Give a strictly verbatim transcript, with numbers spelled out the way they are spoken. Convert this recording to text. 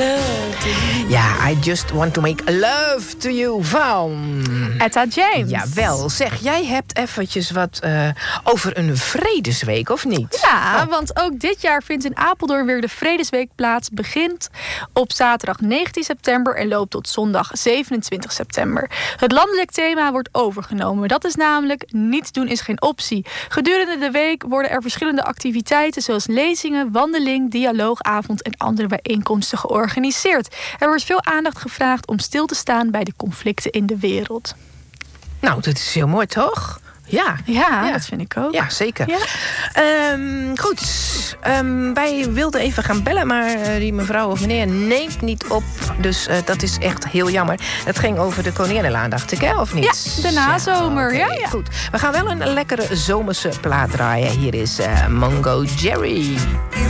Ja, I just want to make love to you van... Etta James. Jawel, zeg, jij hebt eventjes wat uh, over een Vredesweek, of niet? Ja, oh. want ook dit jaar vindt in Apeldoorn weer de Vredesweek plaats. Begint op zaterdag negentien september en loopt tot zondag zevenentwintig september. Het landelijk thema wordt overgenomen. Dat is namelijk niets doen is geen optie. Gedurende de week worden er verschillende activiteiten zoals lezingen, wandeling, dialoogavond en andere bijeenkomsten georganiseerd. Er wordt veel aandacht gevraagd om stil te staan bij de conflicten in de wereld. Nou, dat is heel mooi, toch? Ja, ja, ja, dat vind ik ook. Ja, zeker. Ja. Um, goed, um, wij wilden even gaan bellen, maar uh, die mevrouw of meneer neemt niet op. Dus uh, dat is echt heel jammer. Het ging over de Koninginnenlaan, dacht ik, hè, of niet? Ja, de nazomer. Ja, okay, ja, ja. Goed, we gaan wel een lekkere zomerse plaat draaien. Hier is uh, Mongo Jerry.